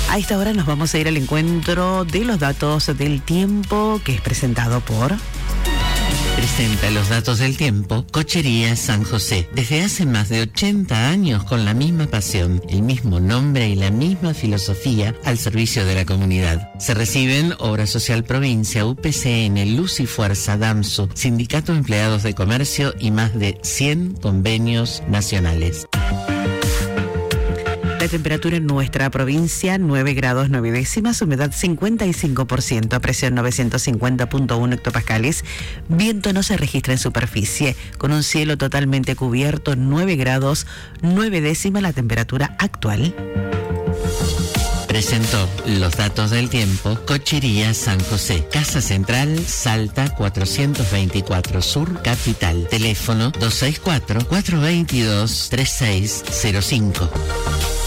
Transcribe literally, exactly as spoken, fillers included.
A esta hora nos vamos a ir al encuentro de los datos del tiempo, que es presentado por... Presenta los datos del tiempo Cochería San José. Desde hace más de ochenta años con la misma pasión, el mismo nombre y la misma filosofía al servicio de la comunidad. Se reciben Obra Social Provincia, U P C N, Luz y Fuerza, DAMSU, Sindicato de Empleados de Comercio y más de cien convenios nacionales. La temperatura en nuestra provincia, nueve grados nueve décimas, humedad cincuenta y cinco por ciento, presión novecientos cincuenta punto uno hectopascales, viento no se registra en superficie, con un cielo totalmente cubierto, nueve grados nueve décimas la temperatura actual. Presentó los datos del tiempo Cochería San José, Casa Central, Salta cuatrocientos veinticuatro Sur, Capital. Teléfono dos seis cuatro, cuatro dos dos, tres seis cero cinco.